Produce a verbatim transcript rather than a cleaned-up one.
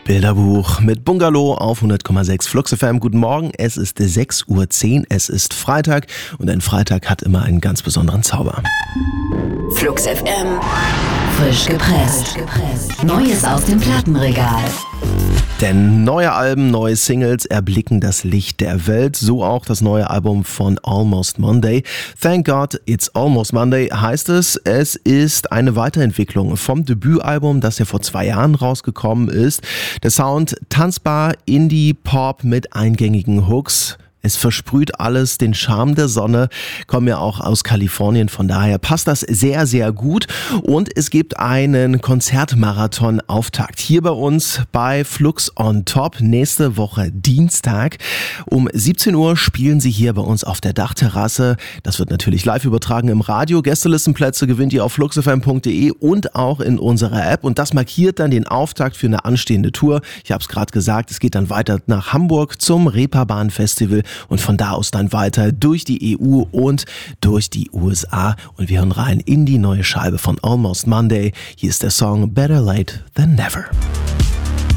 Bilderbuch mit Bungalow auf hundert Komma sechs Flux F M. Guten Morgen, es ist sechs Uhr zehn, es ist Freitag und ein Freitag hat immer einen ganz besonderen Zauber. Flux F M, frisch gepresst. Neues aus dem Plattenregal. Denn neue Alben, neue Singles erblicken das Licht der Welt. So auch das neue Album von Almost Monday. Thank God It's Almost Monday heißt es. Es ist eine Weiterentwicklung vom Debütalbum, das ja vor zwei Jahren rausgekommen ist. Der Sound tanzbar, Indie-Pop mit eingängigen Hooks. Es versprüht alles den Charme der Sonne, kommen ja auch aus Kalifornien, von daher passt das sehr, sehr gut. Und es gibt einen Konzertmarathon-Auftakt hier bei uns bei Flux on Top. Nächste Woche Dienstag um siebzehn Uhr spielen sie hier bei uns auf der Dachterrasse. Das wird natürlich live übertragen im Radio. Gästelistenplätze gewinnt ihr auf fluxfm punkt de und auch in unserer App. Und das markiert dann den Auftakt für eine anstehende Tour. Ich habe es gerade gesagt, es geht dann weiter nach Hamburg zum Reeperbahn Festival. Und von da aus dann weiter durch die E U und durch die U S A. Und wir hören rein in die neue Scheibe von Almost Monday. Hier ist der Song Better Late Than Never.